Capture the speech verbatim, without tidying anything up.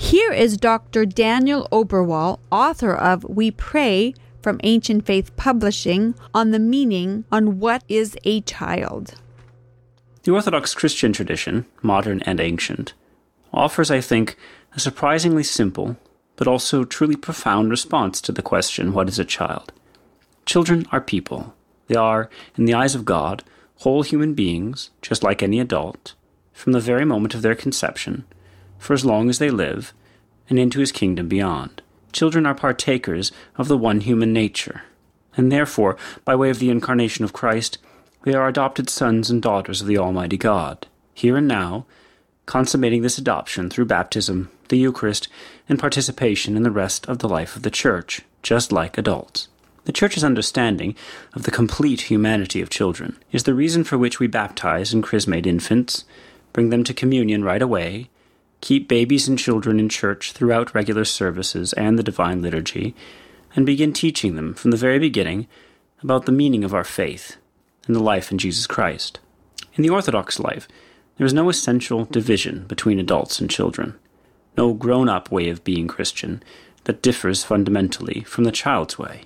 Here is Doctor Daniel Oberwall, author of We Pray from Ancient Faith Publishing, on the meaning on what is a child. The Orthodox Christian tradition, modern and ancient, offers, I think, a surprisingly simple, but also truly profound response to the question, what is a child? Children are people. They are, in the eyes of God, whole human beings, just like any adult, from the very moment of their conception, for as long as they live, and into his kingdom beyond. Children are partakers of the one human nature, and therefore, by way of the incarnation of Christ, they are adopted sons and daughters of the Almighty God, here and now, consummating this adoption through baptism, the Eucharist, and participation in the rest of the life of the Church, just like adults. The Church's understanding of the complete humanity of children is the reason for which we baptize and chrismate infants, bring them to communion right away, keep babies and children in church throughout regular services and the Divine Liturgy, and begin teaching them from the very beginning about the meaning of our faith and the life in Jesus Christ. In the Orthodox life, there is no essential division between adults and children, no grown-up way of being Christian that differs fundamentally from the child's way.